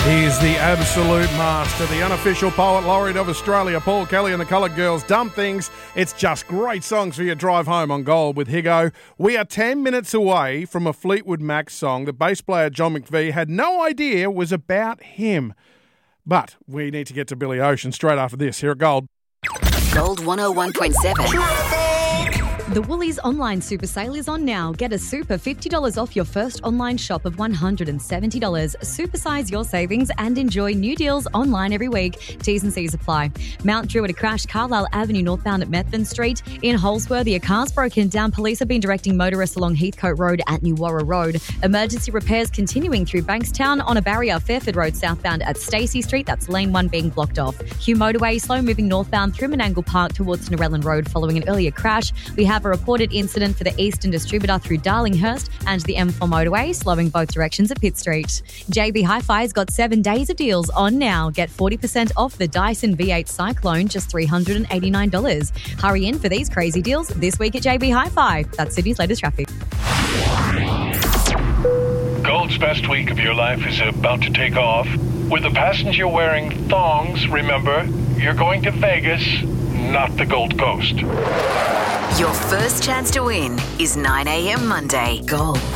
He's the absolute master, the unofficial poet laureate of Australia, Paul Kelly and the Coloured Girls. Dumb Things. It's just great songs for your drive home on Gold with Higo. We are 10 minutes away from a Fleetwood Mac song that bass player John McVie had no idea was about him. But we need to get to Billy Ocean straight after this. Here at Gold. Gold 101.7. The Woolies online super sale is on now. Get a super $50 off your first online shop of $170. Supersize your savings and enjoy new deals online every week. T's and C's apply. Mount Druitt, a crash, Carlisle Avenue northbound at Methven Street. In Holsworthy, a car's broken down. Police have been directing motorists along Heathcote Road at New Warra Road. Emergency repairs continuing through Bankstown on a barrier. Fairford Road southbound at Stacey Street. That's lane 1 being blocked off. Hugh Motorway slow moving northbound through Menangle Park towards Narellan Road following an earlier crash. We have a reported incident for the Eastern Distributor through Darlinghurst and the M4 motorway, slowing both directions at Pitt Street. JB Hi-Fi's got 7 days of deals on now. Get 40% off the Dyson V8 Cyclone, just $389. Hurry in for these crazy deals this week at JB Hi-Fi. That's Sydney's latest traffic. Gold's best week of your life is about to take off. With the passenger wearing thongs, remember, you're going to Vegas, not the Gold Coast. Your first chance to win is 9 a.m. Monday. Gold.